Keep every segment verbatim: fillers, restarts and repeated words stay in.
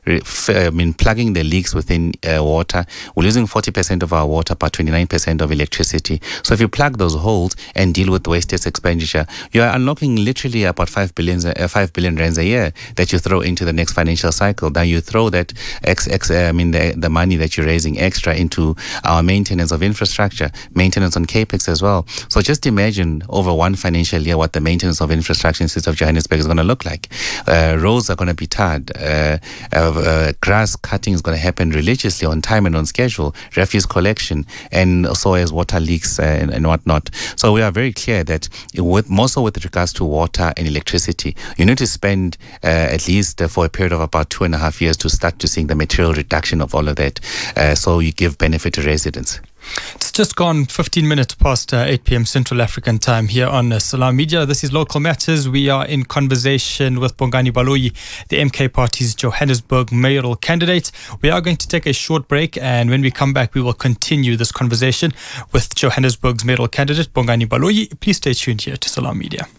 I mean, plugging the leaks within uh, water. We're losing forty percent of our water, but twenty-nine percent of electricity. So if you plug those holes and deal with wastage expenditure, you are unlocking literally about five billion, uh, five billion rands a year that you throw into the next financial cycle. Now you throw that ex, ex, uh, I mean, the, the money that you're raising extra into our maintenance of infrastructure, maintenance on capex as well. So just imagine over one financial year what the maintenance of infrastructure in the city of Johannesburg is going to look like. Uh, roads are going to be tarred. Uh, uh, uh, grass cutting is going to happen religiously on time and on schedule. Refuse collection, and so as water leaks uh, and, and whatnot. So we are very clear that with more so with regards to water and electricity, you need to spend uh, at least uh, for a period of about two and a half years to start to seeing the material reduction of all of that. Uh, so you give benefit to residents. It's just gone fifteen minutes past uh, eight p.m. Central African time here on uh, Salam Media. This is Local Matters. We are in conversation with Bongani Baloyi, the M K Party's Johannesburg mayoral candidate. We are going to take a short break, and when we come back, we will continue this conversation with Johannesburg's mayoral candidate, Bongani Baloyi. Please stay tuned here to Salam Media.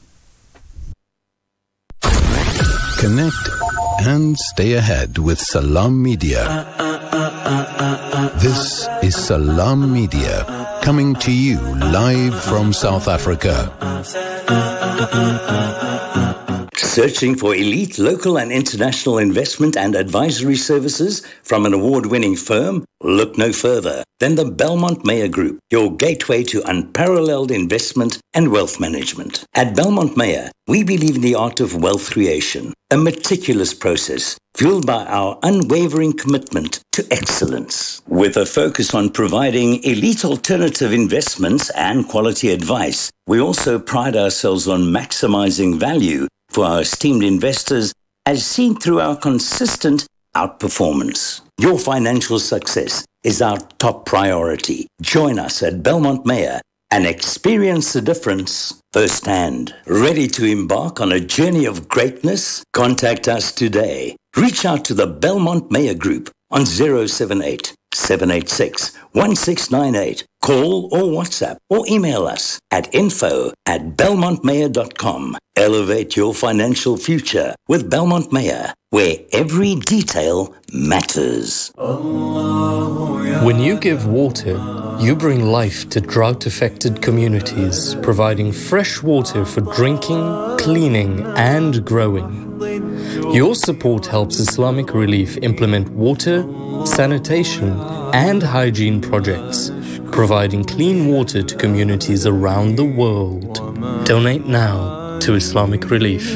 Connect and stay ahead with Salam Media. This is Salam Media, coming to you live from South Africa. Searching for elite local and international investment and advisory services from an award-winning firm? Look no further than the Belmont Meyer Group, your gateway to unparalleled investment and wealth management. At Belmont Meyer, we believe in the art of wealth creation, a meticulous process fueled by our unwavering commitment to excellence. With a focus on providing elite alternative investments and quality advice, we also pride ourselves on maximizing value for our esteemed investors, as seen through our consistent outperformance. Your financial success is our top priority. Join us at Belmont Meyer and experience the difference firsthand. Ready to embark on a journey of greatness? Contact us today. Reach out to the Belmont Meyer Group on zero seven eight, seven eight six, one six nine eight. Call or WhatsApp or email us at info at belmont mayer dot com. Elevate your financial future with Belmont Meyer, where every detail matters. When you give water, you bring life to drought-affected communities, providing fresh water for drinking, cleaning, and growing. Your support helps Islamic Relief implement water, sanitation, and hygiene projects, providing clean water to communities around the world. Donate now to Islamic Relief.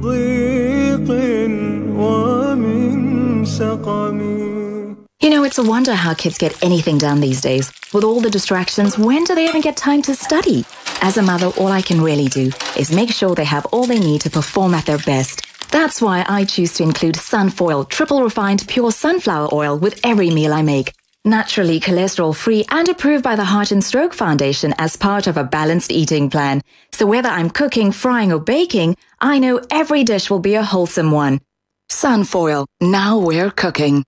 You know, it's a wonder how kids get anything done these days. With all the distractions, when do they even get time to study? As a mother, all I can really do is make sure they have all they need to perform at their best. That's why I choose to include Sunfoil, triple refined pure sunflower oil with every meal I make. Naturally cholesterol-free and approved by the Heart and Stroke Foundation as part of a balanced eating plan. So whether I'm cooking, frying or baking, I know every dish will be a wholesome one. Sunfoil, now we're cooking.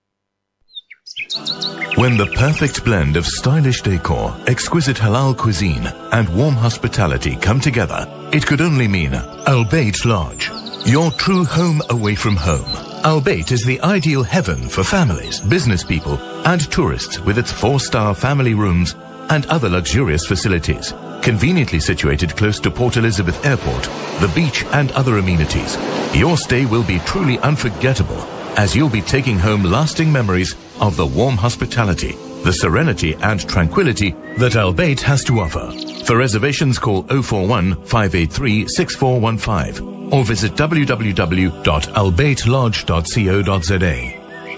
When the perfect blend of stylish decor, exquisite halal cuisine and warm hospitality come together, it could only mean Al Bayt Lodge, your true home away from home. Al Bayt is the ideal heaven for families, business people and tourists, with its four-star family rooms and other luxurious facilities. Conveniently situated close to Port Elizabeth Airport, the beach and other amenities, your stay will be truly unforgettable, as you'll be taking home lasting memories of the warm hospitality, the serenity and tranquility that Al Bayt has to offer. For reservations, call zero four one, five eight three, six four one five or visit w w w dot al bayt lodge dot co dot z a.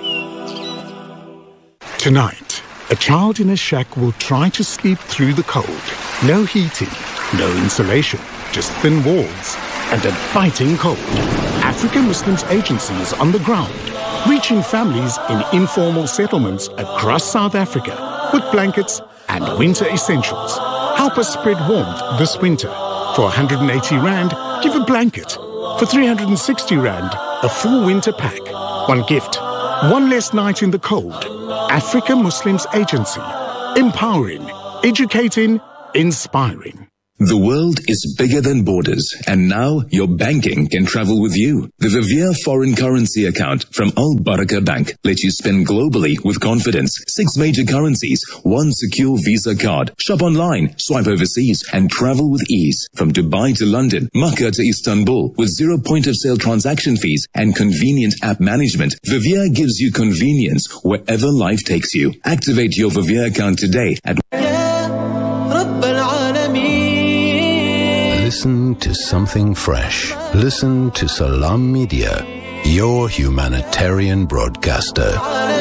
Tonight, a child in a shack will try to sleep through the cold. No heating, no insulation, just thin walls and a biting cold. African Muslims Agency is on the ground, reaching families in informal settlements across South Africa with blankets and winter essentials. Help us spread warmth this winter. For one hundred eighty rand, give a blanket. For three hundred sixty rand, a full winter pack. One gift, one less night in the cold. African Muslims Agency. Empowering, educating, inspiring. The world is bigger than borders, and now your banking can travel with you. The Vivier foreign currency account from Al Baraka Bank lets you spend globally with confidence. Six major currencies, one secure Visa card. Shop online, swipe overseas, and travel with ease. From Dubai to London, Makkah to Istanbul, with zero point of sale transaction fees and convenient app management, Vivier gives you convenience wherever life takes you. Activate your Vivier account today at Listen to something fresh. Listen to Salam Media, your humanitarian broadcaster.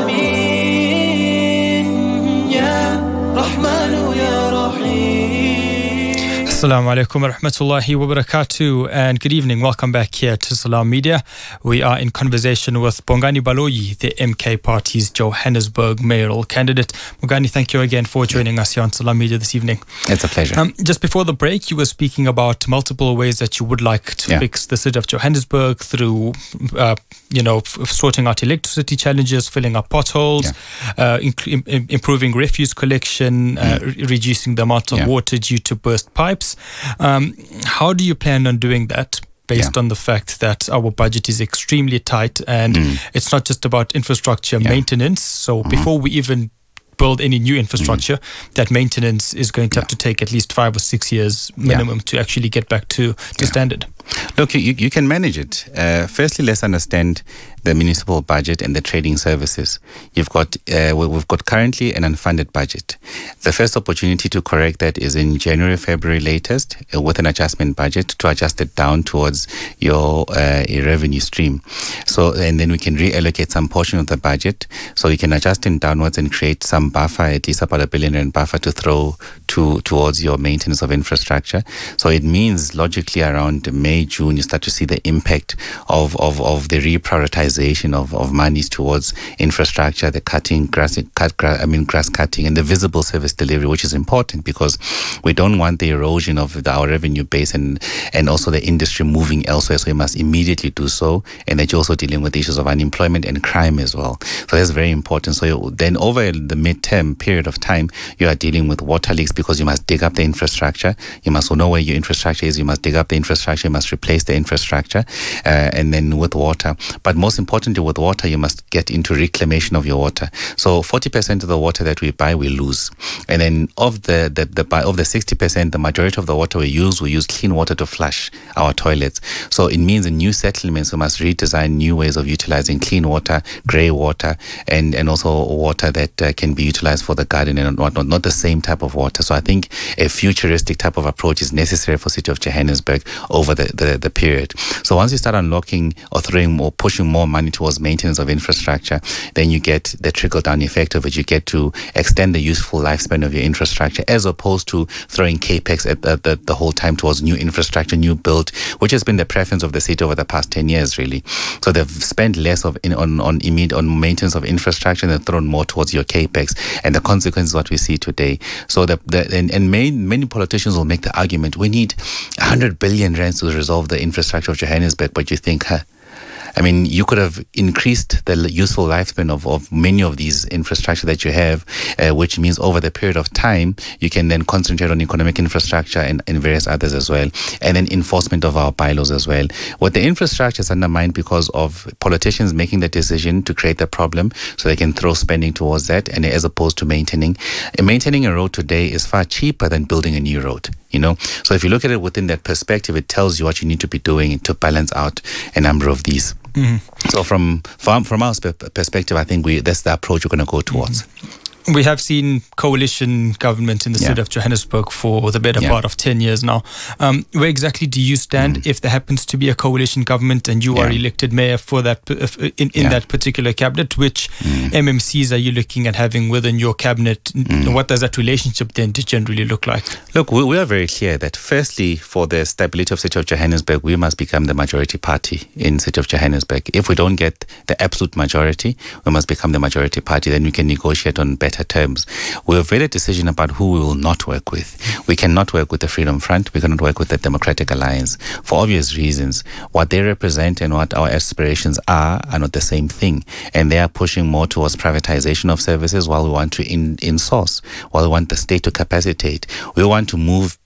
Assalamu alaikum wa rahmatullahi wa barakatuh, and good evening. Welcome back here to Salam Media. We are in conversation with Bongani Baloyi, the M K Party's Johannesburg mayoral candidate. Bongani, thank you again for joining us here on Salam Media this evening. It's a pleasure. Um, just before the break, you were speaking about multiple ways that you would like to yeah. fix the city of Johannesburg through, uh, you know, f- sorting out electricity challenges, filling up potholes, yeah. uh, inc- im- improving refuse collection, mm. uh, re- reducing the amount of yeah. water due to burst pipes. Um, how do you plan on doing that based yeah. on the fact that our budget is extremely tight and mm. it's not just about infrastructure yeah. maintenance? So mm-hmm. before we even build any new infrastructure, mm. that maintenance is going to yeah. have to take at least five or six years minimum yeah. to actually get back to, to yeah. standard. Look, you, you can manage it. Uh, firstly, let's understand the municipal budget and the trading services. You've got, uh, we've got currently an unfunded budget. The first opportunity to correct that is in January, February latest, uh, with an adjustment budget to adjust it down towards your uh, revenue stream. So, and then we can reallocate some portion of the budget. So you can adjust it downwards and create some buffer, at least about a billion rand buffer to throw to towards your maintenance of infrastructure. So it means logically around May, June, you start to see the impact of, of, of the reprioritization of, of monies towards infrastructure, the cutting, grass, cut, grass, I mean, grass cutting, and the visible service delivery, which is important because we don't want the erosion of the, our revenue base and, and also the industry moving elsewhere. So you must immediately do so. And that you're also dealing with issues of unemployment and crime as well. So that's very important. So you, then over the midterm period of time, you are dealing with water leaks because you must dig up the infrastructure. You must know where your infrastructure is. You must dig up the infrastructure. You must replace the infrastructure, uh, and then with water. But most importantly, with water, you must get into reclamation of your water. So forty percent of the water that we buy, we lose. And then of the, the, the of the sixty percent, the majority of the water we use, we use clean water to flush our toilets. So it means in new settlements, we must redesign new ways of utilizing clean water, grey water, and, and also water that uh, can be utilized for the garden and whatnot, not the same type of water. So I think a futuristic type of approach is necessary for City of Johannesburg over the, the, the period. So once you start unlocking or throwing more, pushing more money towards maintenance of infrastructure, then you get the trickle-down effect of it. You get to extend the useful lifespan of your infrastructure as opposed to throwing capex at the, the, the whole time towards new infrastructure, new build, which has been the preference of the city over the past ten years, really. So they've spent less of in, on on immediate on maintenance of infrastructure and they've thrown more towards your capex, and the consequence is what we see today. So the, the and, and many, many politicians will make the argument we need one hundred billion rands to resolve the infrastructure of Johannesburg, but you think, huh, I mean, you could have increased the useful lifespan of, of many of these infrastructure that you have, uh, which means over the period of time, you can then concentrate on economic infrastructure and, and various others as well, and then enforcement of our bylaws as well. What the infrastructure is undermined because of politicians making the decision to create the problem so they can throw spending towards that, and as opposed to maintaining. And maintaining a road today is far cheaper than building a new road. You know, so if you look at it within that perspective, it tells you what you need to be doing to balance out a number of these. Mm-hmm. So from from from our perspective, I think we that's the approach we're going to go towards. Mm-hmm. We have seen coalition government in the yeah. city of Johannesburg for the better yeah. part of ten years now. Um, where exactly do you stand mm. if there happens to be a coalition government and you yeah. are elected mayor for that in, in yeah. that particular cabinet? Which mm. M M Cs are you looking at having within your cabinet? Mm. What does that relationship then generally look like? Look, we, we are very clear that firstly, for the stability of City of Johannesburg, we must become the majority party in City of Johannesburg. If we don't get the absolute majority, we must become the majority party. Then we can negotiate on better terms. We have made a decision about who we will not work with. We cannot work with the Freedom Front. We cannot work with the Democratic Alliance for obvious reasons. What they represent and what our aspirations are are not the same thing. And they are pushing more towards privatization of services while we want to in, in-source, while we want the state to capacitate. We want to move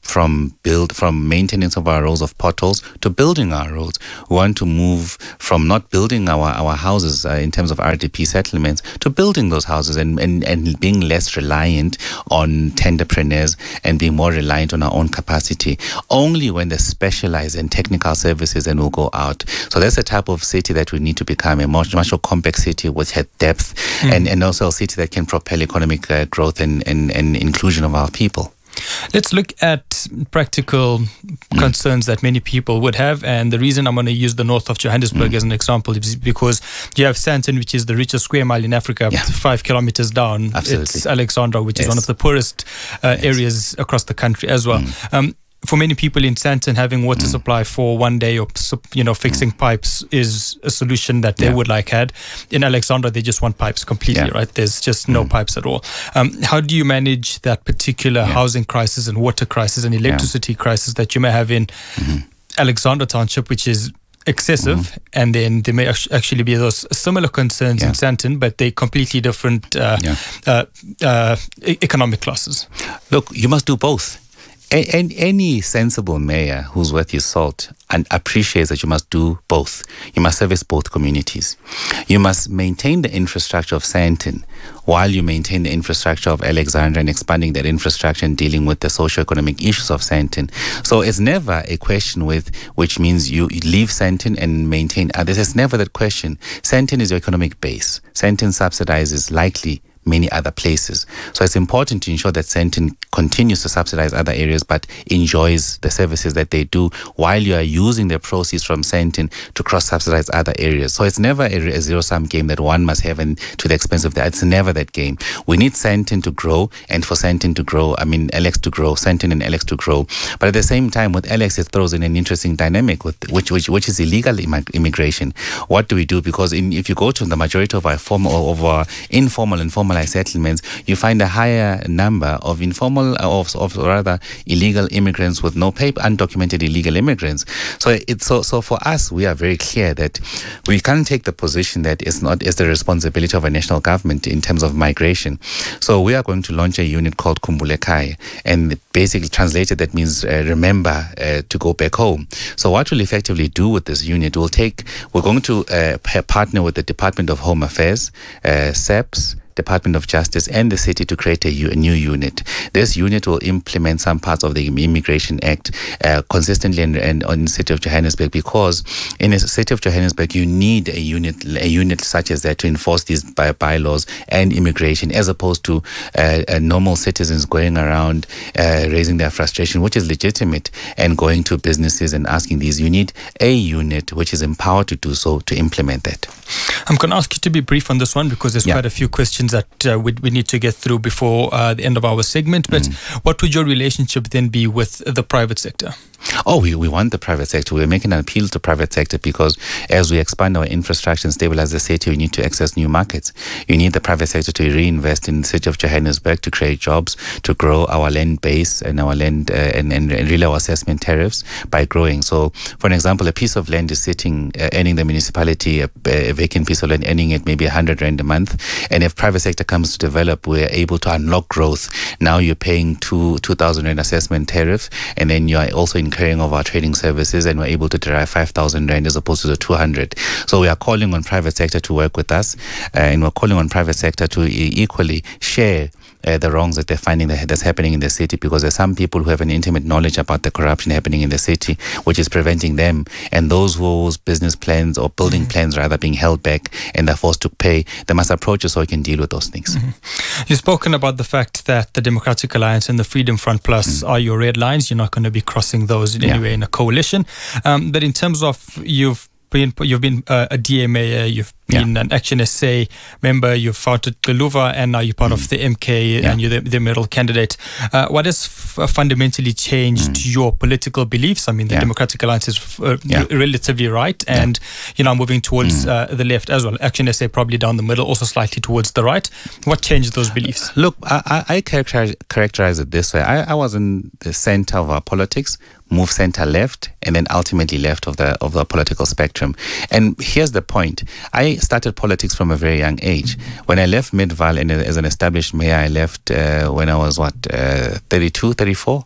from build from maintenance of our roads, of potholes, to building our roads. We want to move from not building our, our houses uh, in terms of R D P settlements to building those houses and, and, and being less reliant on tenderpreneurs and being more reliant on our own capacity. Only when the specialized and technical services then will go out. So that's the type of city that we need to become, a much, much more compact city with depth mm. and, and also a city that can propel economic uh, growth and, and, and inclusion of our people. Let's look at practical mm. concerns that many people would have. And the reason I'm going to use the north of Johannesburg mm. as an example is because you have Sandton, which is the richest square mile in Africa, yeah. five kilometers down. Absolutely. It's Alexandra, which yes. is one of the poorest uh, yes. areas across the country as well. Mm. Um, for many people in Sandton, having water mm. supply for one day or, you know, fixing mm. pipes is a solution that they yeah. would like had. In Alexandra, they just want pipes completely, yeah. right? There's just no mm. pipes at all. Um, how do you manage that particular yeah. housing crisis and water crisis and electricity yeah. crisis that you may have in mm-hmm. Alexandra Township, which is excessive, mm-hmm. and then there may actually be those similar concerns yeah. in Sandton, but they're completely different uh, yeah. uh, uh, economic classes? Look, you must do both. And any sensible mayor who's worth his salt and appreciates that you must do both. You must service both communities. You must maintain the infrastructure of Sandton while you maintain the infrastructure of Alexandra and expanding that infrastructure and dealing with the socio-economic issues of Sandton. So it's never a question with which means you leave Sandton and maintain others. It's never that question. Sandton is your economic base. Sandton subsidizes likely many other places. So it's important to ensure that Sandton continues to subsidize other areas but enjoys the services that they do while you are using the proceeds from Sandton to cross-subsidize other areas. So it's never a, a zero-sum game that one must have and to the expense of that. It's never that game. We need Sandton to grow, and for Sandton to grow, I mean Alex to grow, Sandton and Alex to grow. But at the same time, with Alex, it throws in an interesting dynamic with which which, which is illegal immigration. What do we do? Because in, if you go to the majority of our formal, of our informal and formal settlements, you find a higher number of informal, of, of rather illegal immigrants with no paper, undocumented illegal immigrants. So it's so so for us, we are very clear that we can't take the position that it's not is the responsibility of a national government in terms of migration. So we are going to launch a unit called Khumbula Ekhaya, and basically translated that means uh, remember uh, to go back home. So what we'll effectively do with this unit, we'll take, we're going to uh, partner with the Department of Home Affairs, uh, S A P S, Department of Justice and the city to create a, u- a new unit. This unit will implement some parts of the Immigration Act uh, consistently and, and on the city of Johannesburg, because in the city of Johannesburg you need a unit a unit such as that to enforce these by- bylaws and immigration, as opposed to uh, uh, normal citizens going around uh, raising their frustration, which is legitimate, and going to businesses and asking these. You need a unit which is empowered to do so, to implement that. I'm going to ask you to be brief on this one because there's yeah. quite a few questions that uh, we, we need to get through before uh, the end of our segment. But mm. what would your relationship then be with the private sector? Oh, we, we want the private sector. We're making an appeal to private sector because as we expand our infrastructure and stabilize the city, we need to access new markets. You need the private sector to reinvest in the city of Johannesburg, to create jobs, to grow our land base and our land uh, and, and, and really our assessment tariffs by growing. So, for an example, a piece of land is sitting, uh, earning the municipality, a, a vacant piece of land, earning it maybe one hundred rand a month. And if private sector comes to develop, we're able to unlock growth. Now you're paying two, 2,000 rand assessment tariff, and then you're also in incurring of our trading services, and we're able to derive five thousand rand as opposed to the two hundred. So we are calling on private sector to work with us, uh, and we're calling on private sector to e- equally share Uh, the wrongs that they're finding that that's happening in the city, because there's some people who have an intimate knowledge about the corruption happening in the city, which is preventing them, and those whose business plans or building mm-hmm. plans rather being held back and they're forced to pay, they must approach us so we can deal with those things. Mm-hmm. You've spoken about the fact that the Democratic Alliance and the Freedom Front Plus mm-hmm. are your red lines. You're not going to be crossing those in yeah. any way in a coalition. Um, but in terms of you've been, you've been uh, a D A mayor, you've been yeah. an Action S A member, you've founded Beluva, and now you're part mm. of the M K yeah. and you're the, the middle candidate. Uh, what has f- fundamentally changed mm. your political beliefs? I mean, the yeah. Democratic Alliance is uh, yeah. r- relatively right, and yeah. you know, moving towards mm. uh, the left as well. Action S A probably down the middle, also slightly towards the right. What changed those beliefs? Look, I, I characterize, characterize it this way. I, I was in the center of our politics, move center left, and then ultimately left of the of the political spectrum. And here's the point. I started politics from a very young age. Mm-hmm. When I left Midvaal and as an established mayor, I left uh, when I was, what, uh, thirty-two, thirty-four.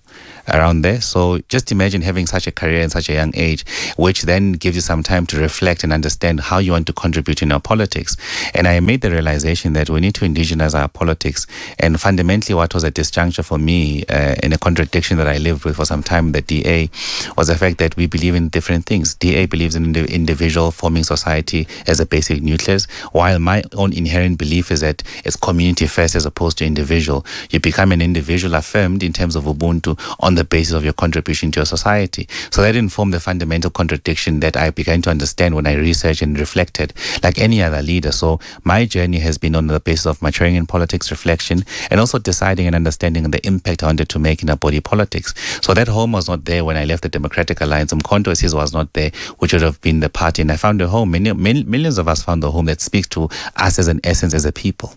around there. So just imagine having such a career in such a young age, which then gives you some time to reflect and understand how you want to contribute in our politics. And I made the realization that we need to indigenize our politics. And fundamentally, what was a disjuncture for me, uh, in a contradiction that I lived with for some time, the D A, was the fact that we believe in different things. D A believes in the individual forming society as a basic nucleus, while my own inherent belief is that it's community first as opposed to individual. You become an individual affirmed in terms of Ubuntu on the basis of your contribution to your society. So that informed the fundamental contradiction that I began to understand when I researched and reflected, like any other leader. So my journey has been on the basis of maturing in politics, reflection, and also deciding and understanding the impact I wanted to make in our body politics. So that home was not there when I left the Democratic Alliance. Umkhonto we Sizwe was not there, which would have been the party. And I found a home. Many, many, millions of us found a home that speaks to us as an essence, as a people.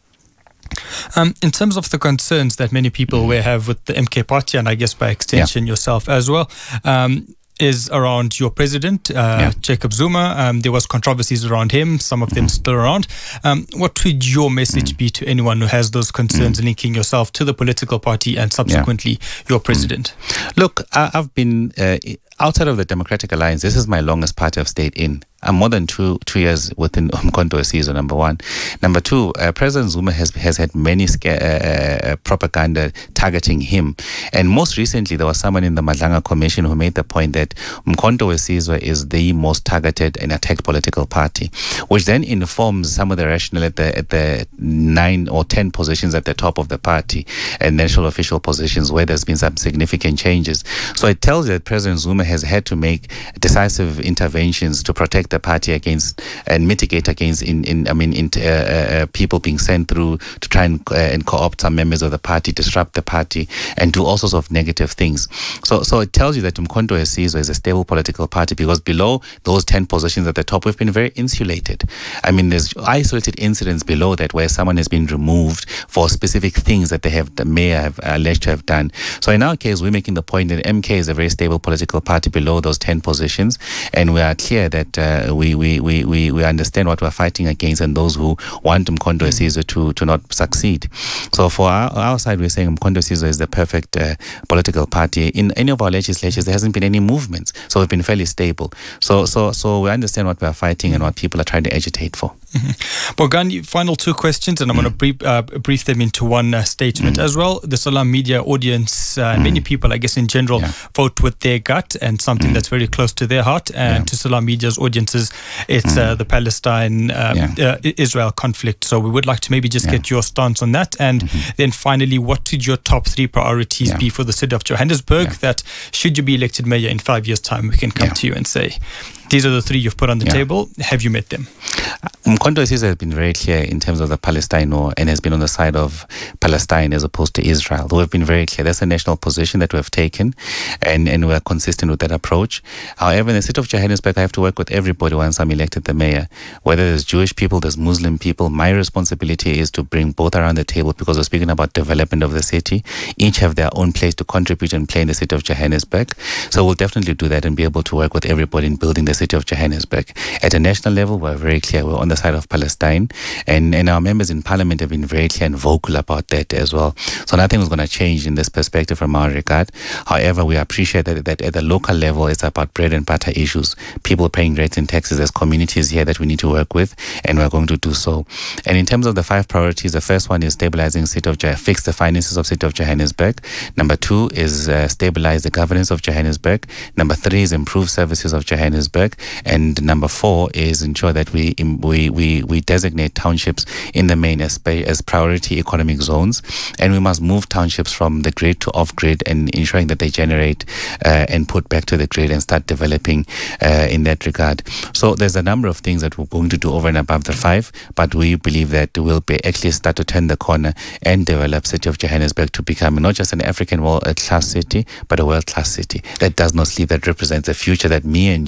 Um, in terms of the concerns that many people mm. have with the M K party, and I guess by extension yeah. yourself as well, um, is around your president, uh, yeah. Jacob Zuma. Um, there was controversies around him, some of them mm. still around. Um, what would your message mm. be to anyone who has those concerns mm. linking yourself to the political party and subsequently yeah. your president? Mm. Look, I, I've been uh, outside of the Democratic Alliance. This is my longest party I've stayed in. I'm more than two two years within Umkhonto we Sizwe, number one. Number two, uh, President Zuma has has had many sca- uh, propaganda targeting him. And most recently, there was someone in the Madlanga Commission who made the point that Umkhonto we Sizwe is the most targeted and attacked political party, which then informs some of the rationale at the, at the nine or ten positions at the top of the party and national official positions where there's been some significant changes. So it tells you that President Zuma has had to make decisive interventions to protect the party against and mitigate against in, in I mean in, uh, uh, people being sent through to try and, uh, and co-opt some members of the party, disrupt the party, and do all sorts of negative things. So so it tells you that Umkhonto we Sizwe is a stable political party, because below those ten positions at the top, we've been very insulated. I mean, there's isolated incidents below that where someone has been removed for specific things that they have, the mayor have alleged to have done. So in our case, we're making the point that M K is a very stable political party below those ten positions, and we are clear that uh, we, we, we, we, we understand what we're fighting against and those who want Umkhonto we Sizwe to, to not succeed. So for our, our side, we're saying Umkhonto we Sizwe is the perfect uh, political party. In any of our legislatures, there hasn't been any movements, so we've been fairly stable. So so so we understand what we're fighting and what people are trying to agitate for. Mm-hmm. Bongani, final two questions, and I'm mm. going to brief, uh, brief them into one uh, statement mm. as well. The Salam Media audience, uh, mm. many people, I guess in general, yeah. vote with their gut and something mm. that's very close to their heart. And yeah. to Salam Media's audiences, it's mm. uh, the Palestine-Israel um, yeah. uh, conflict. So we would like to maybe just yeah. get your stance on that. And mm-hmm. then finally, what would your top three priorities yeah. be for the city of Johannesburg yeah. that, should you be elected mayor in five years' time, we can come yeah. to you and say, these are the three you've put on the yeah. table. Have you met them? Umkhonto we Sizwe has been very clear in terms of the Palestine war and has been on the side of Palestine as opposed to Israel. We've been very clear. That's a national position that we've taken, and, and we're consistent with that approach. However, in the city of Johannesburg, I have to work with everybody once I'm elected the mayor. Whether there's Jewish people, there's Muslim people, my responsibility is to bring both around the table, because we're speaking about development of the city. Each have their own place to contribute and play in the city of Johannesburg. So we'll definitely do that and be able to work with everybody in building the city of Johannesburg. At a national level, we're very clear. We're on the side of Palestine, and, and our members in parliament have been very clear and vocal about that as well. So nothing is going to change in this perspective from our regard. However, we appreciate that, that at the local level, it's about bread and butter issues. People paying rates and taxes. There's communities here that we need to work with, and we're going to do so. And in terms of the five priorities, the first one is stabilizing city of fix the finances of city of Johannesburg. Number two is uh, stabilize the governance of Johannesburg. Number three is improve services of Johannesburg. And number four is ensure that we we we, we designate townships in the main as, as priority economic zones, and we must move townships from the grid to off-grid and ensuring that they generate uh, and put back to the grid and start developing uh, in that regard. So there's a number of things that we're going to do over and above the five, but we believe that we'll be actually start to turn the corner and develop city of Johannesburg to become not just an African world-class city, but a world-class city that does not sleep, that represents a future that me and you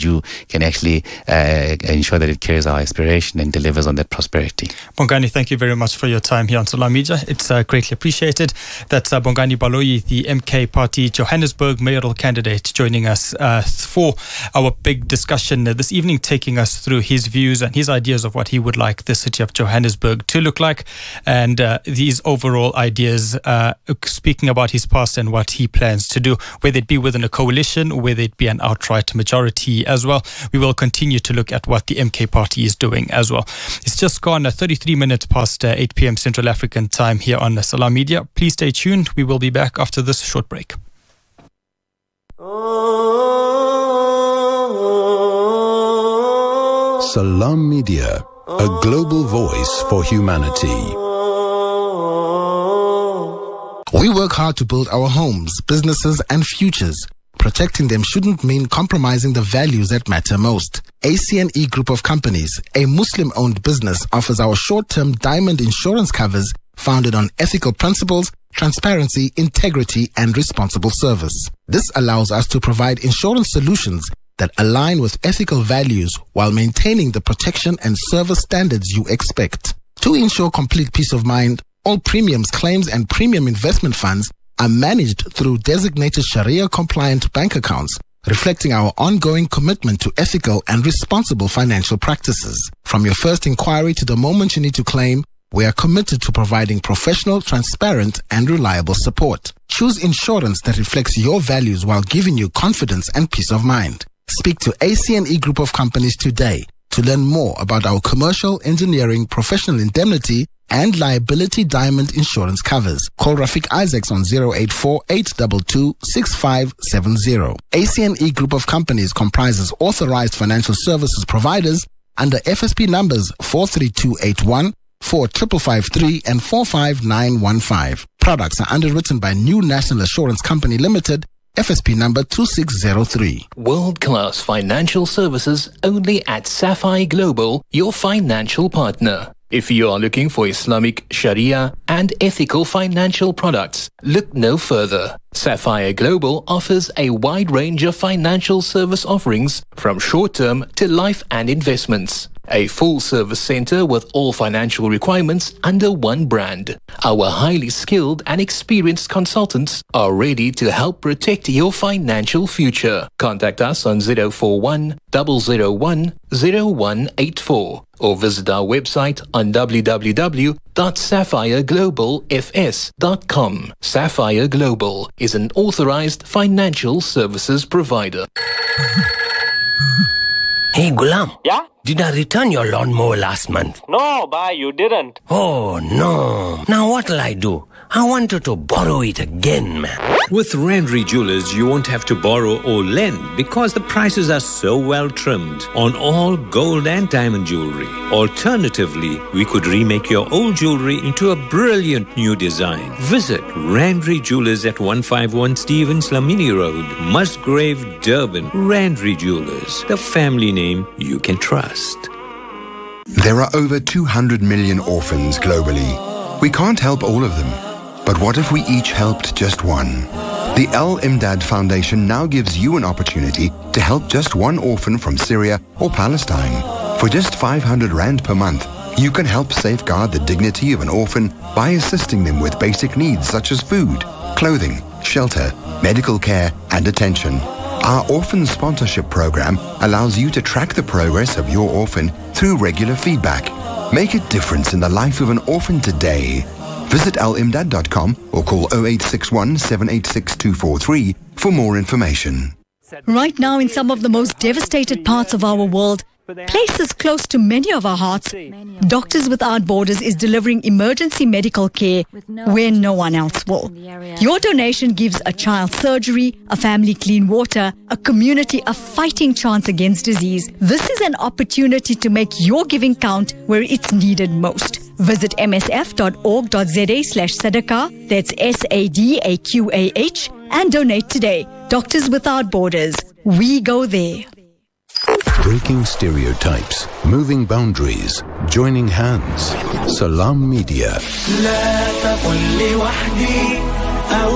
can actually uh, ensure that it carries our aspiration and delivers on that prosperity. Bongani, thank you very much for your time here on Salam Media. It's uh, greatly appreciated. That's uh, Bongani Baloyi, the M K Party Johannesburg mayoral candidate, joining us uh, for our big discussion uh, this evening, taking us through his views and his ideas of what he would like the city of Johannesburg to look like, and uh, these overall ideas, uh, speaking about his past and what he plans to do, whether it be within a coalition, whether it be an outright majority as well. We will continue to look at what the M K Party is doing as well. It's just gone uh, thirty-three minutes past uh, eight p.m. Central African time here on uh, Salam Media. Please stay tuned. We will be back after this short break. Salam Media, a global voice for humanity. We work hard to build our homes, businesses, and futures. Protecting them shouldn't mean compromising the values that matter most. A C N E Group of Companies, a Muslim-owned business, offers our short-term diamond insurance covers founded on ethical principles, transparency, integrity, and responsible service. This allows us to provide insurance solutions that align with ethical values while maintaining the protection and service standards you expect. To ensure complete peace of mind, all premiums, claims, and premium investment funds are managed through designated Sharia-compliant bank accounts, reflecting our ongoing commitment to ethical and responsible financial practices. From your first inquiry to the moment you need to claim, we are committed to providing professional, transparent, and reliable support. Choose insurance that reflects your values while giving you confidence and peace of mind. Speak to A C N E Group of Companies today to learn more about our commercial, engineering, professional indemnity, and liability diamond insurance covers. Call Rafiq Isaacs on zero eight four, eight two two, six five seven zero. A C N E Group of Companies comprises authorized financial services providers under F S P numbers four three two eight one, four five five three, and four five nine one five. Products are underwritten by New National Assurance Company Limited, F S P number two six zero three. World-class financial services only at Sapphire Global, your financial partner. If you are looking for Islamic, Sharia, and ethical financial products, look no further. Sapphire Global offers a wide range of financial service offerings from short-term to life and investments. A full-service center with all financial requirements under one brand. Our highly skilled and experienced consultants are ready to help protect your financial future. Contact us on zero four one, zero zero one, zero one eight four or visit our website on w w w dot sapphire global f s dot com. Sapphire Global is an authorized financial services provider. Hey, Gulam. Yeah? Did I return your lawnmower last month? No, bhai, you didn't. Oh, no. Now what'll I do? I wanted to borrow it again, man. With Randry Jewelers, you won't have to borrow or lend because the prices are so well trimmed on all gold and diamond jewelry. Alternatively, we could remake your old jewelry into a brilliant new design. Visit Randry Jewelers at one fifty-one Stevens Lamini Road, Musgrave, Durban. Randry Jewelers, the family name you can trust. There are over two hundred million orphans globally. We can't help all of them. But what if we each helped just one? The Al Imdad Foundation now gives you an opportunity to help just one orphan from Syria or Palestine. For just five hundred rand per month, you can help safeguard the dignity of an orphan by assisting them with basic needs such as food, clothing, shelter, medical care, and attention. Our orphan sponsorship program allows you to track the progress of your orphan through regular feedback. Make a difference in the life of an orphan today. Visit al imdad dot com or call zero eight six one, seven eight six, two four three for more information. Right now, in some of the most devastated parts of our world, places close to many of our hearts, Doctors Without Borders is delivering emergency medical care where no one else will. Your donation gives a child surgery, a family clean water, a community a fighting chance against disease. This is an opportunity to make your giving count where it's needed most. Visit m s f dot org dot z a slash sadaqah, that's S A D A Q A H, and donate today. Doctors Without Borders. We go there. Breaking stereotypes, moving boundaries, joining hands. Salam Media.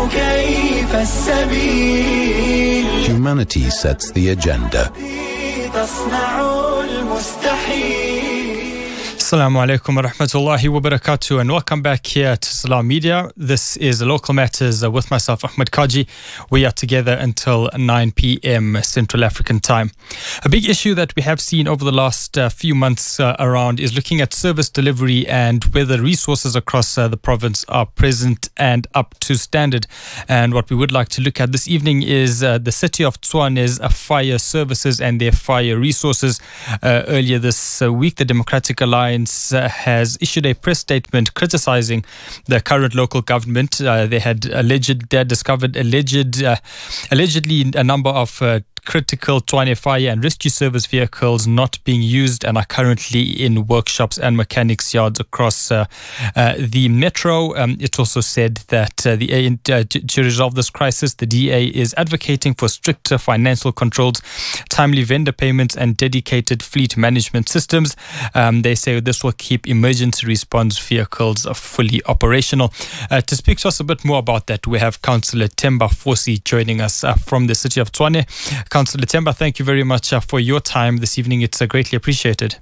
Humanity sets the agenda. Assalamu alaikum wa rahmatullahi wa barakatuh, and welcome back here to Salam Media. This is Local Matters uh, with myself, Ahmed Kaji. We are together until nine p.m. Central African time. A big issue that we have seen over the last uh, few months uh, around is looking at service delivery and whether resources across uh, the province are present and up to standard. And what we would like to look at this evening is uh, the city of Tshwane's uh, fire services and their fire resources. Uh, earlier this uh, week, the Democratic Alliance Uh, has issued a press statement criticizing the current local government. Uh, they had alleged, uh, discovered alleged, uh, allegedly a number of uh, critical Tshwane fire and rescue service vehicles not being used and are currently in workshops and mechanics yards across uh, uh, the metro. Um, it also said that uh, the uh, to, to resolve this crisis, the D A is advocating for stricter financial controls, timely vendor payments, and dedicated fleet management systems. Um, they say this will keep emergency response vehicles fully operational. Uh, to speak to us a bit more about that, we have Councillor Themba Fosi joining us uh, from the city of Tshwane. Councillor Themba, thank you very much uh, for your time this evening. It's uh, greatly appreciated.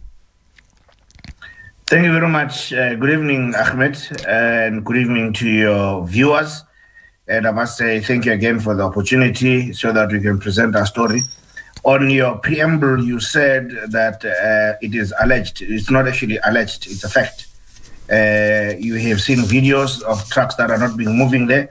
Thank you very much. Uh, good evening, Ahmed, and good evening to your viewers. And I must say thank you again for the opportunity so that we can present our story. On your preamble, you said that uh, it is alleged. It's not actually alleged, it's a fact. Uh, you have seen videos of trucks that are not being moving there,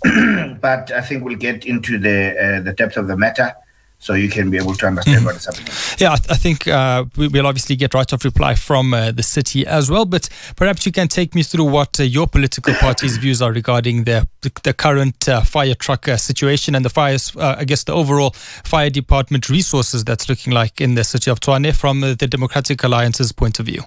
but I think we'll get into the uh, the depth of the matter so you can be able to understand mm. what is happening. Yeah, I, th- I think uh, we, we'll obviously get right off reply from uh, the city as well, but perhaps you can take me through what uh, your political party's views are regarding the the current uh, fire truck uh, situation and the fires, uh, I guess the overall fire department resources that's looking like in the city of Tshwane from uh, the Democratic Alliance's point of view.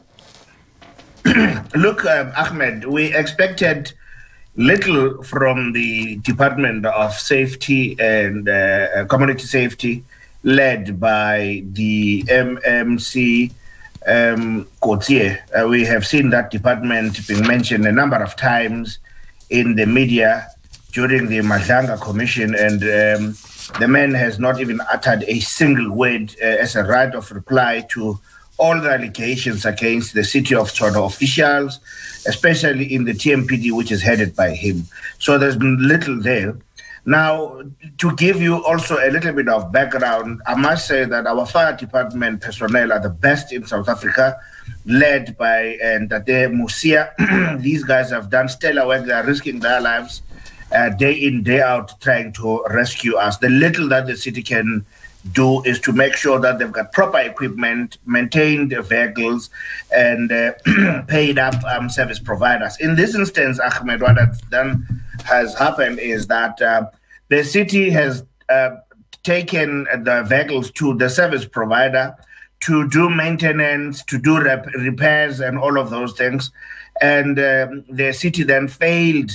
Look, uh, Ahmed, we expected little from the Department of Safety and uh, Community Safety, led by the M M C um, Coetzee. Uh, we have seen that department being mentioned a number of times in the media during the Madlanga Commission, and um, the man has not even uttered a single word uh, as a right of reply to all the allegations against the city of Tshwane officials, especially in the T M P D, which is headed by him. So there's been little there. Now, to give you also a little bit of background, I must say that our fire department personnel are the best in South Africa, led by Ntate Musia. These guys have done stellar work. They are risking their lives uh, day in, day out, trying to rescue us. The little that the city can do is to make sure that they've got proper equipment, maintained vehicles, and uh, paid up um, service providers. In this instance, Ahmed, what has done has happened is that uh, the city has uh, taken the vehicles to the service provider to do maintenance, to do rep- repairs, and all of those things. And um, the city then failed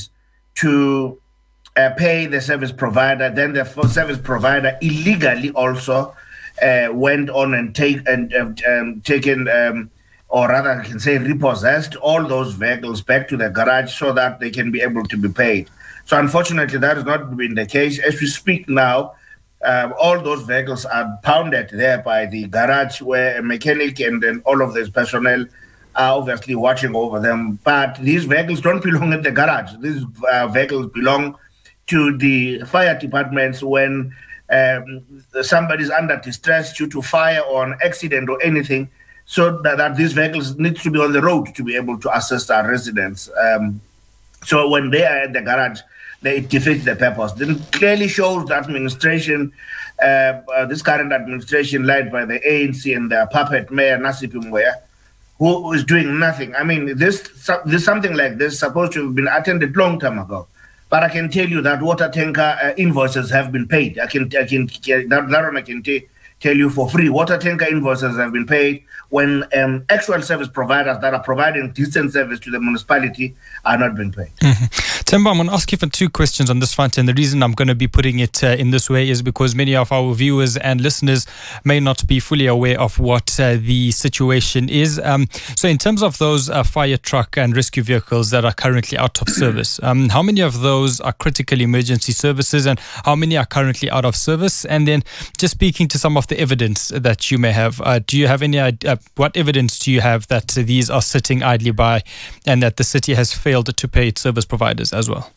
to Uh, pay the service provider. Then the service provider illegally also uh, went on and take and uh, um, taken, um, or rather, I can say, repossessed all those vehicles back to the garage so that they can be able to be paid. So, unfortunately, that has not been the case. As we speak now, uh, all those vehicles are pounded there by the garage, where a mechanic and then all of this personnel are obviously watching over them. But these vehicles don't belong in the garage. These uh, vehicles belong to the fire departments when um, somebody's under distress due to fire or an accident or anything, so that, that these vehicles need to be on the road to be able to assist our residents. Um, so when they are at the garage, they defeat the purpose. Then clearly shows the administration, uh, uh, this current administration led by the A N C and their puppet mayor, Nasiphi Mboya, who is doing nothing. I mean, this, this something like this is supposed to have been attended long time ago. But I can tell you that water tanker uh, invoices have been paid. I can, I can, that, that one I can t- tell you for free. Water tanker invoices have been paid when um, actual service providers that are providing decent service to the municipality are not being paid. Mm-hmm. Themba, I'm going to ask you for two questions on this front, and the reason I'm going to be putting it uh, in this way is because many of our viewers and listeners may not be fully aware of what uh, the situation is. Um, so in terms of those uh, fire truck and rescue vehicles that are currently out of service, um, how many of those are critical emergency services and how many are currently out of service? And then just speaking to some of of the evidence that you may have. Uh, do you have any idea, what evidence do you have that uh, these are sitting idly by and that the city has failed to pay its service providers as well?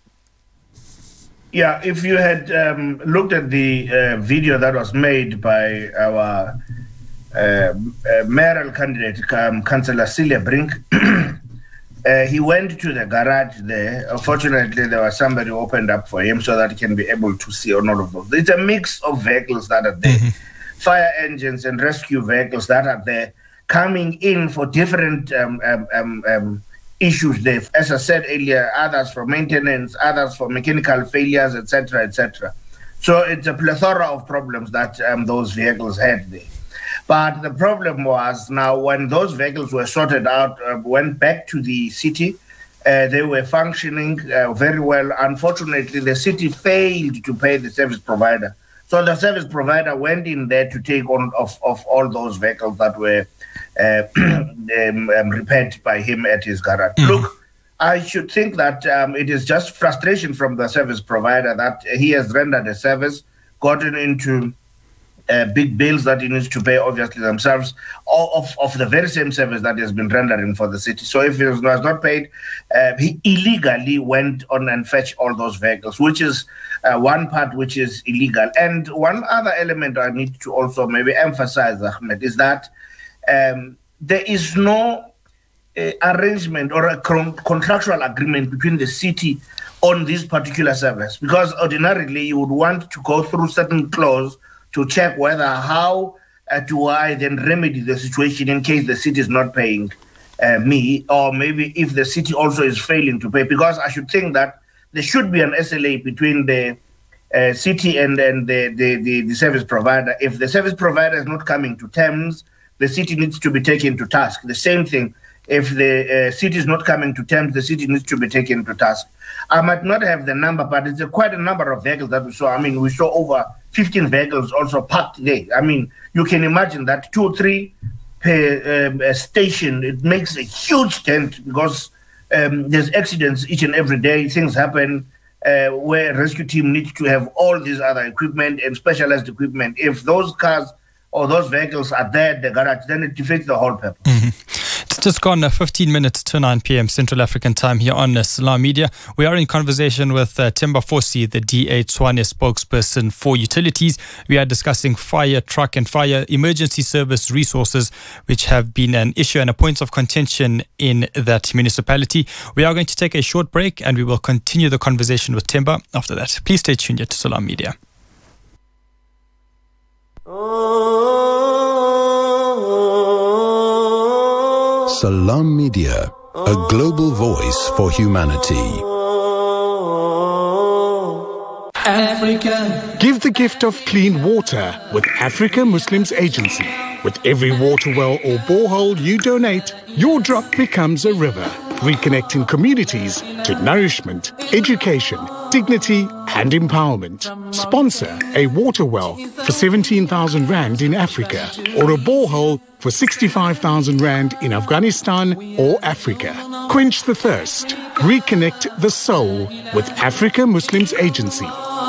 Yeah, if you had um, looked at the uh, video that was made by our uh, uh, mayoral candidate, um, Councillor Celia Brink, uh, he went to the garage there. Unfortunately, there was somebody who opened up for him so that he can be able to see on all of those. It's a mix of vehicles that are there, mm-hmm. fire engines and rescue vehicles that are there, coming in for different um, um, um, um, issues there. As I said earlier, others for maintenance, others for mechanical failures, et cetera, et cetera. So it's a plethora of problems that um, those vehicles had there. But the problem was now when those vehicles were sorted out, uh, went back to the city, uh, they were functioning uh, very well. Unfortunately, the city failed to pay the service provider. So the service provider went in there to take on of, of all those vehicles that were uh, um, um, repaired by him at his garage. Mm. Look, I should think that um, it is just frustration from the service provider that he has rendered a service, gotten into uh, big bills that he needs to pay, obviously themselves, of, of the very same service that he has been rendering for the city. So if he was not paid, uh, he illegally went on and fetched all those vehicles, which is uh, one part which is illegal. And one other element I need to also maybe emphasize, Ahmed, is that um, there is no uh, arrangement or a con- contractual agreement between the city on this particular service, because ordinarily you would want to go through certain clause to check whether how uh, do I then remedy the situation in case the city is not paying uh, me, or maybe if the city also is failing to pay, because I should think that there should be an S L A between the uh, city and, and the, the, the, the service provider. If the service provider is not coming to terms, the city needs to be taken to task. The same thing, if the uh, city is not coming to terms, the city needs to be taken to task. I might not have the number, but it's a, quite a number of vehicles that we saw. I mean, we saw over fifteen vehicles also parked there. I mean, you can imagine that two or three per um, a station, it makes a huge dent, because um, there's accidents each and every day. Things happen uh, where rescue team needs to have all these other equipment and specialized equipment. If those cars or those vehicles are there at the garage, then it defeats the whole purpose. Mm-hmm. It's just gone uh, fifteen minutes to nine p.m. Central African time here on uh, Salam Media. We are in conversation with uh, Themba Fosi, the D A Tshwane spokesperson for utilities. We are discussing fire truck and fire emergency service resources, which have been an issue and a point of contention in that municipality. We are going to take a short break and we will continue the conversation with Themba after that. Please stay tuned here to Salam Media. Salam Media, a global voice for humanity. Africa. Give the gift of clean water with Africa Muslims Agency. With every water well or borehole you donate, your drop becomes a river, reconnecting communities to nourishment, education, dignity and empowerment. Sponsor a water well for seventeen thousand rand in Africa, or a borehole for sixty-five thousand rand in Afghanistan or Africa. Quench the thirst. Reconnect the soul with Africa Muslims Agency.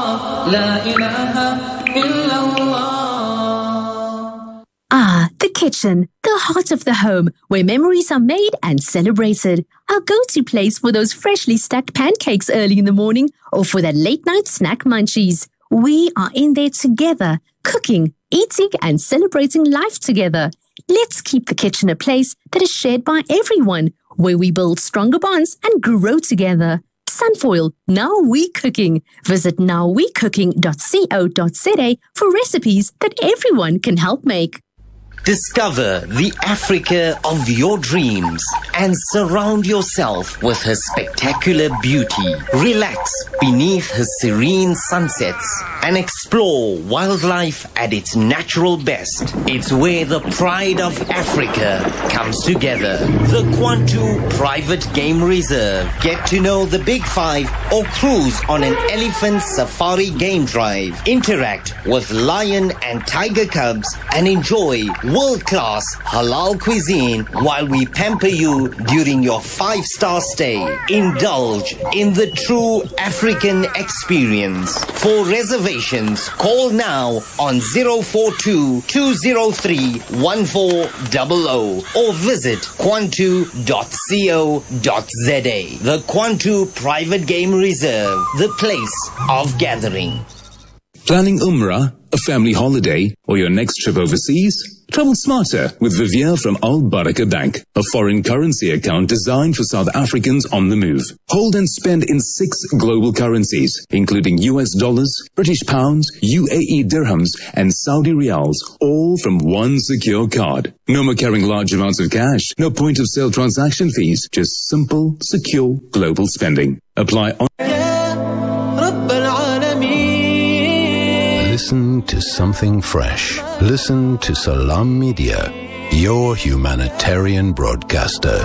Ah, the kitchen, the heart of the home, where memories are made and celebrated. Our go-to place for those freshly stacked pancakes early in the morning, or for that late-night snack munchies. We are in there together, cooking, eating and celebrating life together. Let's keep the kitchen a place that is shared by everyone, where we build stronger bonds and grow together. Sunfoil, Now We Cooking. Visit now we cooking dot co dot za for recipes that everyone can help make. Discover the Africa of your dreams and surround yourself with her spectacular beauty. Relax beneath her serene sunsets and explore wildlife at its natural best. It's where the pride of Africa comes together. The Kwantu Private Game Reserve. Get to know the Big Five or cruise on an elephant safari game drive. Interact with lion and tiger cubs and enjoy world-class halal cuisine while we pamper you during your five-star stay. Indulge in the true African African experience. For reservations, call now on zero four two, two zero three, one four zero zero or visit quantu dot co dot za. The Quantu Private Game Reserve, the place of gathering. Planning Umrah, a family holiday, or your next trip overseas? Travel smarter with Vivier from Al Baraka Bank, a foreign currency account designed for South Africans on the move. Hold and spend in six global currencies, including U S dollars, British pounds, U A E dirhams, and Saudi riyals, all from one secure card. No more carrying large amounts of cash, no point of sale transaction fees, just simple, secure global spending. Apply on. Listen to something fresh. Listen to Salam Media, your humanitarian broadcaster.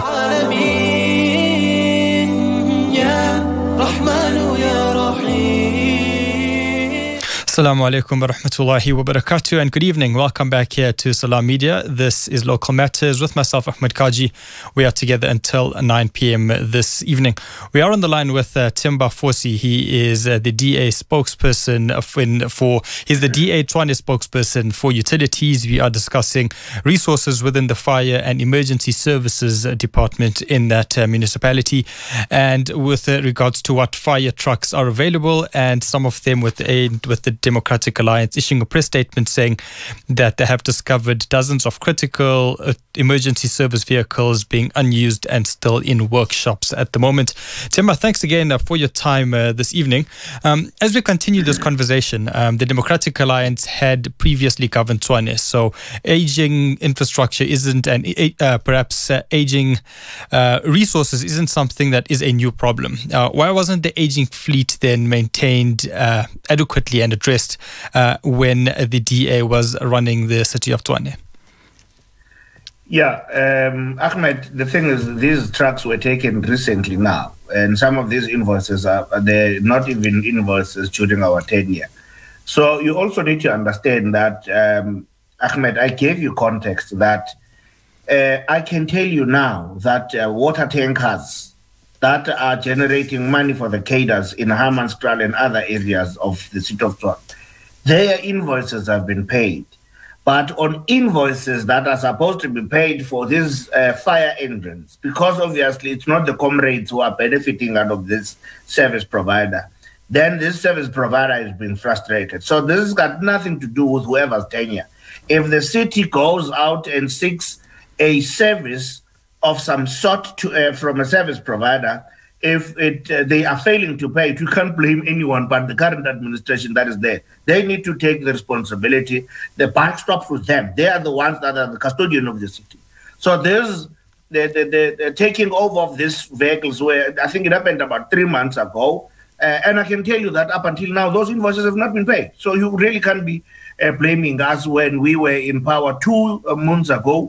Assalamu alaikum wa rahmatullahi wa barakatuh, and good evening. Welcome back here to Salam Media. This is Local Matters with myself, Ahmed Kaji. We are together until nine p.m. this evening. We are on the line with uh, Tim Bafosi. He is uh, the D A spokesperson for, for he's the D A Tshwane spokesperson for utilities. We are discussing resources within the fire and emergency services department in that uh, municipality, and with uh, regards to what fire trucks are available, and some of them with aid with the Democratic Alliance issuing a press statement saying that they have discovered dozens of critical uh, emergency service vehicles being unused and still in workshops at the moment. Timba, thanks again uh, for your time uh, this evening. Um, as we continue this conversation, um, the Democratic Alliance had previously governed Tshwane, so aging infrastructure isn't, and uh, perhaps uh, aging uh, resources isn't something that is a new problem. Uh, why wasn't the aging fleet then maintained uh, adequately and addressed Uh, when the D A was running the city of Tshwane? Yeah, um, Ahmed, the thing is, these trucks were taken recently now, and some of these invoices are they're not even invoices during our tenure. So you also need to understand that, um, Ahmed, I gave you context that uh, I can tell you now that uh, water tankers that are generating money for the cadres in Hammanskraal and other areas of the city of Tshwane, their invoices have been paid. But on invoices that are supposed to be paid for these uh, fire engines, because obviously it's not the comrades who are benefiting out of this service provider, then this service provider has been frustrated. So this has got nothing to do with whoever's tenure. If the city goes out and seeks a service of some sort to, uh, from a service provider, if it uh, they are failing to pay it, you can't blame anyone but the current administration that is there. They need to take the responsibility. The buck stops with them. They are the ones that are the custodian of the city. So there's the, the, the, the taking over of these vehicles, where I think it happened about three months ago. Uh, and I can tell you that up until now, those invoices have not been paid. So you really can't be uh, blaming us when we were in power two uh, months ago.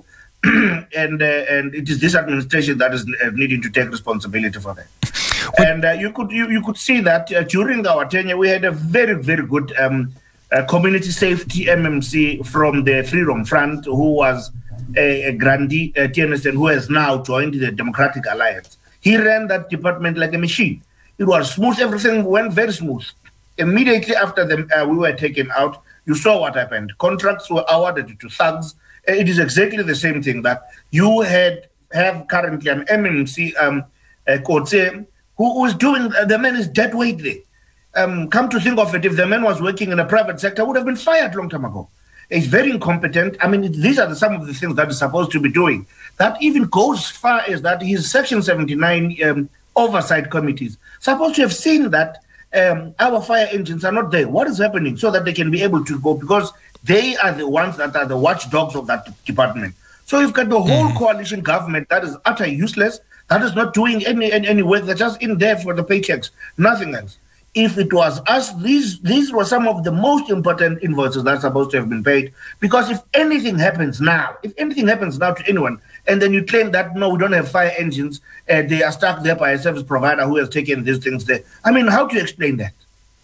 and uh, and it is this administration that is uh, needing to take responsibility for that. And uh, you could you, you could see that uh, during our tenure we had a very very good um, uh, community safety M M C from the Freedom Front, who was a, a grandee uh, Tienesten, who has now joined the Democratic Alliance. He ran that department like a machine. It was smooth. Everything went very smooth. Immediately after the, uh, we were taken out, you saw what happened. Contracts were awarded to thugs. It is exactly the same thing that you had have currently an M M C um, uh, Kotse, who was doing, uh, the man is dead weight there. Um, come to think of it, if the man was working in a private sector, would have been fired long time ago. He's very incompetent. I mean, these are the, some of the things that he's supposed to be doing. That even goes far as that his Section seventy-nine um, oversight committees supposed to have seen that um, our fire engines are not there. What is happening, so that they can be able to go, because they are the ones that are the watchdogs of that department. So you've got the whole mm. coalition government that is utterly useless, that is not doing any, any any work. They're just in there for the paychecks, nothing else. If it was us, these these were some of the most important invoices that are supposed to have been paid. Because if anything happens now, if anything happens now to anyone, and then you claim that, no, we don't have fire engines, uh, they are stuck there by a service provider who has taken these things there. I mean, how do you explain that?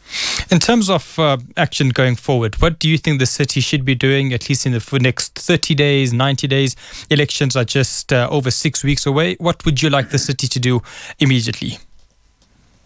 In terms of uh, action going forward, what do you think the city should be doing, at least in the for next thirty days, ninety days? Elections are just uh, over six weeks away. What would you like the city to do immediately?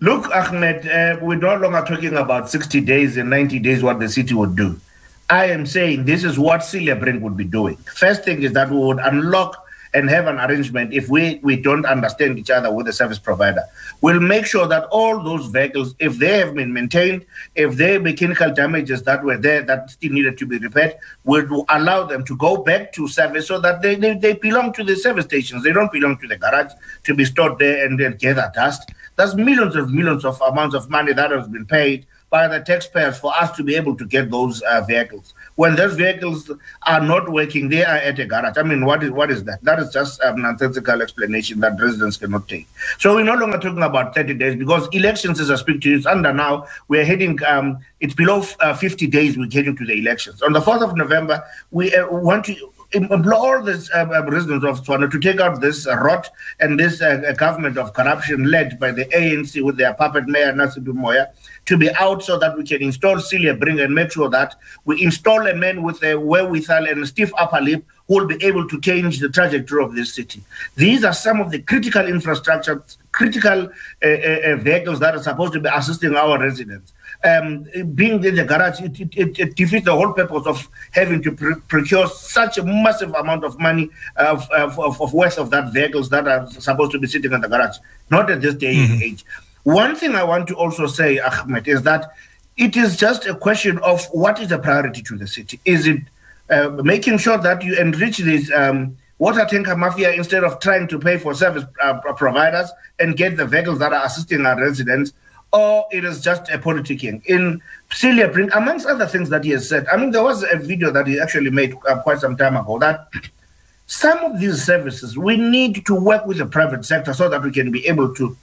Look, Ahmed, uh, we're no longer talking about sixty days and ninety days what the city would do. I am saying this is what Celia Brink would be doing. First thing is that we would unlock and have an arrangement if we, we don't understand each other with the service provider. We'll make sure that all those vehicles, if they have been maintained, if there are mechanical damages that were there that still needed to be repaired, we'll allow them to go back to service so that they, they, they belong to the service stations. They don't belong to the garage to be stored there and then gather dust. There's millions of millions of amounts of money that has been paid by the taxpayers for us to be able to get those uh, vehicles. When those vehicles are not working, they are at a garage. I mean, what is what is that? That is just a nonsensical explanation that residents cannot take. So we're no longer talking about thirty days because elections, as I speak to you, is under now. We're heading, um, it's below uh, fifty days we're heading to the elections. On the fourth of November, we uh, want to implore all the uh, residents of Tswana to take out this uh, rot and this uh, government of corruption led by the A N C with their puppet mayor, Nasibu Moya, to be out so that we can install Celia Brink and make sure that we install a man with a wherewithal and a stiff upper lip who will be able to change the trajectory of this city. These are some of the critical infrastructure, critical uh, uh, vehicles that are supposed to be assisting our residents. Um, being in the garage, it, it, it defeats the whole purpose of having to pr procure such a massive amount of money of, of, of worth of that vehicles that are supposed to be sitting in the garage. Not at this day and age. One thing I want to also say, Ahmed, is that it is just a question of what is the priority to the city. Is it uh, making sure that you enrich these um, water tanker mafia instead of trying to pay for service uh, providers and get the vehicles that are assisting our residents? Or it is just a politicking? In Celia Brink, amongst other things that he has said, I mean, there was a video that he actually made uh, quite some time ago that some of these services, we need to work with the private sector so that we can be able to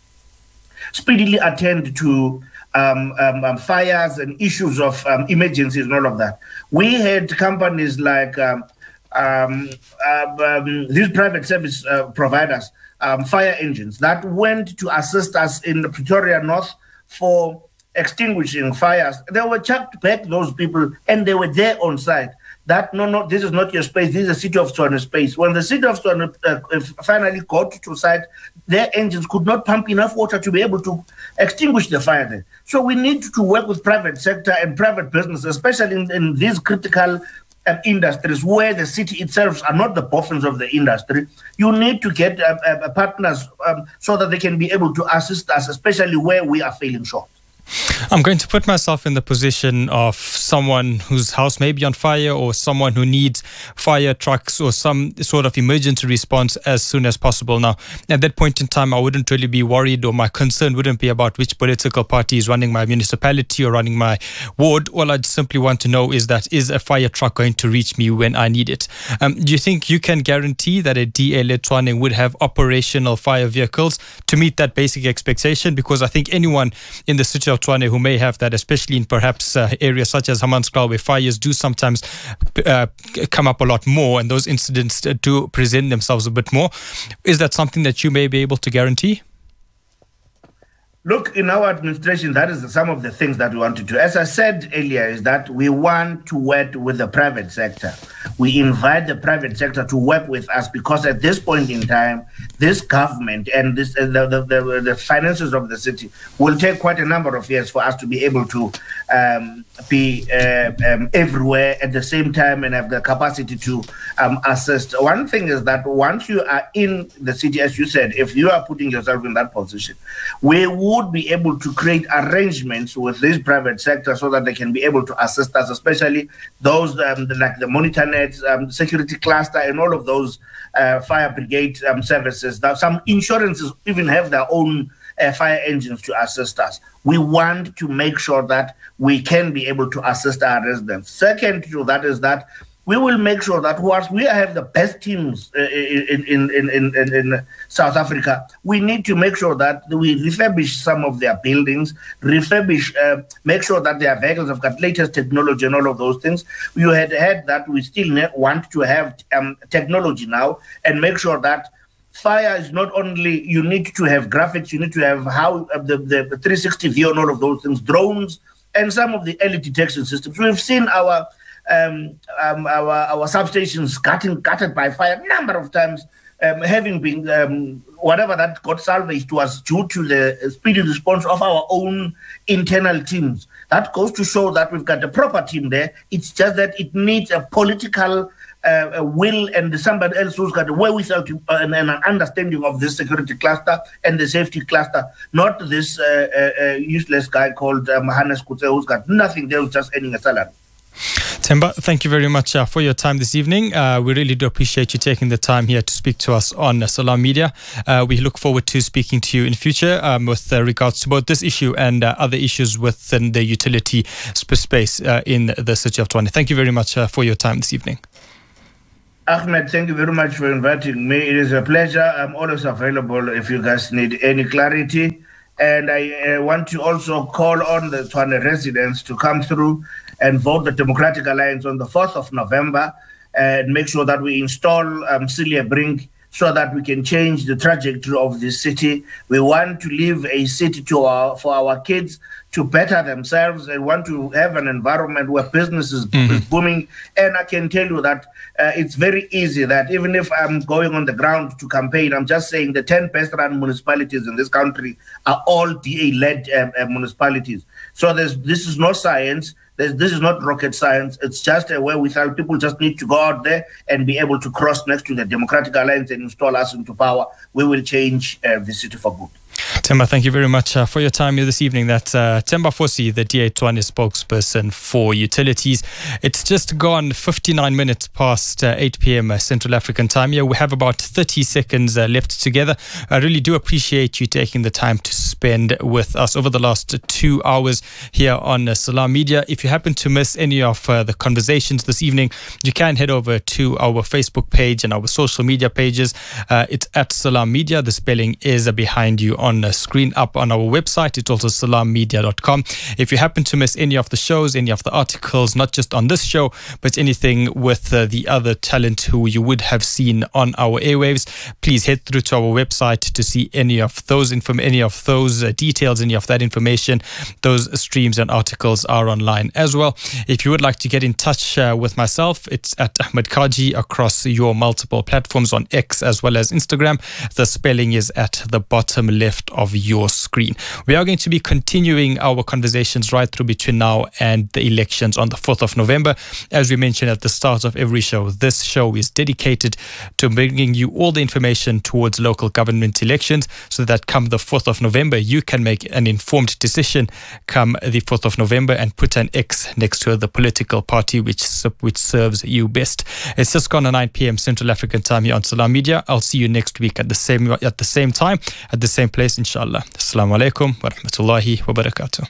speedily attend to um, um, um, fires and issues of um, emergencies and all of that. We had companies like um, um, uh, um, these private service uh, providers, um, fire engines, that went to assist us in the Pretoria North for extinguishing fires. They were chucked back, those people, and they were there on site. That, no, no, this is not your space, this is the City of Tswana space. When the City of Tswana uh, finally got to site, their engines could not pump enough water to be able to extinguish the fire there. So we need to work with private sector and private business, especially in, in these critical um, industries where the city itself are not the boffins of the industry. You need to get uh, uh, partners um, so that they can be able to assist us, especially where we are failing short. I'm going to put myself in the position of someone whose house may be on fire or someone who needs fire trucks or some sort of emergency response as soon as possible. Now, at that point in time, I wouldn't really be worried, or my concern wouldn't be about which political party is running my municipality or running my ward. All I'd simply want to know is that, is a fire truck going to reach me when I need it? Um, do you think you can guarantee that a D A-led Tshwane would have operational fire vehicles to meet that basic expectation? Because I think anyone in the city of Tshwane who may have that, especially in perhaps uh, areas such as Hammanskraal, where fires do sometimes uh, come up a lot more and those incidents do present themselves a bit more. Is that something that you may be able to guarantee? Look, in our administration, that is some of the things that we want to do. As I said earlier, is that we want to work with the private sector. We invite the private sector to work with us because at this point in time, this government and this uh, the, the, the, the finances of the city will take quite a number of years for us to be able to um, be uh, um, everywhere at the same time and have the capacity to um, assist. One thing is that once you are in the city, as you said, if you are putting yourself in that position, we would be able to create arrangements with this private sector so that they can be able to assist us, especially those um, like the monitor nets, um, security cluster, and all of those uh, fire brigade um, services. That some insurances even have their own uh, fire engines to assist us. We want to make sure that we can be able to assist our residents. Second to that is that we will make sure that whilst we have the best teams uh, in, in, in, in, in South Africa, we need to make sure that we refurbish some of their buildings, refurbish, uh, make sure that their vehicles have got latest technology and all of those things. You had heard that we still want to have um, technology now and make sure that fire is not only, you need to have graphics, you need to have how uh, the, the, the three sixty view and all of those things, drones, and some of the early detection systems. We've seen our Um, um, our, our substations gutted, gutted by fire a number of times um, having been, um, whatever that got salvaged was due to the speedy response of our own internal teams. That goes to show that we've got a proper team there. It's just that it needs a political uh, a will and somebody else who's got a wherewithal to, uh, and, and an understanding of this security cluster and the safety cluster, not this uh, uh, uh, useless guy called um, Hannes Kutse, who's got nothing there, who's just earning a salary. Themba, thank you very much uh, for your time this evening. Uh, we really do appreciate you taking the time here to speak to us on uh, Salam Media. Uh, we look forward to speaking to you in future um, with uh, regards to both this issue and uh, other issues within the utility sp- space uh, in the city of Tshwane. Thank you very much uh, for your time this evening. Ahmed, thank you very much for inviting me. It is a pleasure. I'm always available if you guys need any clarity. And I uh, want to also call on the Tshwane residents to come through and vote the Democratic Alliance on the fourth of November and make sure that we install um, Celia Brink so that we can change the trajectory of this city. We want to leave a city to our, for our kids to better themselves and want to have an environment where business is, mm-hmm. is booming. And I can tell you that uh, it's very easy that even if I'm going on the ground to campaign, I'm just saying the ten best run municipalities in this country are all D A-led um, uh, municipalities. So there's, this is no science. There's, this is not rocket science. It's just a wherewithal. People just need to go out there and be able to cross next to the Democratic Alliance and install us into power. We will change uh, the city for good. Themba, thank you very much uh, for your time here this evening. That's uh, Themba Fosi, the D A Tshwane spokesperson for utilities. It's just gone fifty-nine minutes past uh, eight p.m. Uh, Central African time here. We have about thirty seconds uh, left together. I really do appreciate you taking the time to spend with us over the last two hours here on uh, Salam Media. If you happen to miss any of uh, the conversations this evening, you can head over to our Facebook page and our social media pages. Uh, it's at Salam Media. The spelling is uh, behind you on the screen up on our website. It's also salam media dot com. If you happen to miss any of the shows, any of the articles, not just on this show, but anything with uh, the other talent who you would have seen on our airwaves, please head through to our website to see any of those inform- any of those uh, details, any of that information. Those streams and articles are online as well. If you would like to get in touch uh, with myself, it's at Ahmed Kaji across your multiple platforms on X as well as Instagram. The spelling is at the bottom left of your screen. We are going to be continuing our conversations right through between now and the elections on the fourth of November. As we mentioned at the start of every show, this show is dedicated to bringing you all the information towards local government elections so that come the fourth of November, you can make an informed decision come the fourth of November and put an X next to the political party which, which serves you best. It's just gone at nine p.m. Central African time here on Salam Media. I'll see you next week at the same at the same time, at the same place, inshallah. Assalamu alaikum wa rahmatullahi wa barakatuh.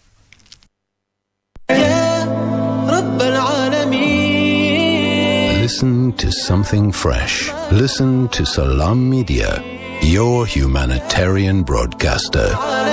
Listen to something fresh. Listen to Salam Media, your humanitarian broadcaster.